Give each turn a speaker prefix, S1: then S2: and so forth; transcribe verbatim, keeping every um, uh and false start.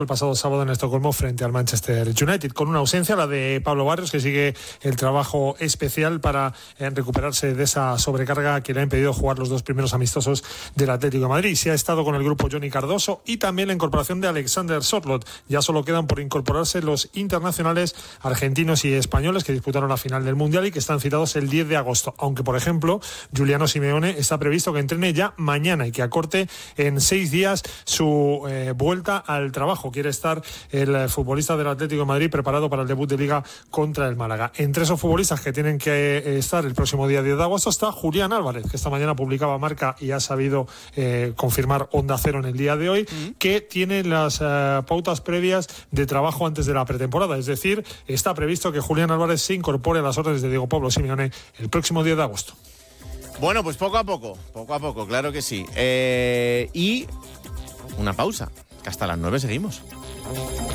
S1: el pasado sábado en Estocolmo frente al Manchester United, con una ausencia, la de Pablo Barrios, que sigue el trabajo especial para eh, recuperarse de esa sobrecarga que le ha impedido jugar los dos primeros amistosos del Atlético de Madrid. Se ha estado con el grupo Johnny Cardoso y también la incorporación de Alexander Sørloth. Ya solo quedan por incorporarse los internacionales argentinos y españoles que disputaron la final del Mundial y que están citados el diez de agosto, aunque por ejemplo Giuliano Simeone está previsto que entrene ya mañana y que acorte en seis días su eh, vuelta al trabajo. Quiere estar el futbolista del Atlético de Madrid preparado para el debut de Liga contra el Málaga. Entre esos futbolistas que tienen que estar el próximo día diez de agosto está Julián Álvarez, que esta mañana publicaba Marca y ha sabido eh, confirmar Onda Cero en el día de hoy, mm. que tiene las eh, pautas previas de trabajo antes de la pretemporada. Es decir, está previsto que Julián Álvarez se incorpore a las órdenes de Diego Pablo Simeone el próximo diez de agosto.
S2: Bueno, pues poco a poco, poco a poco, claro que sí. Eh, y una pausa, que hasta las nueve seguimos.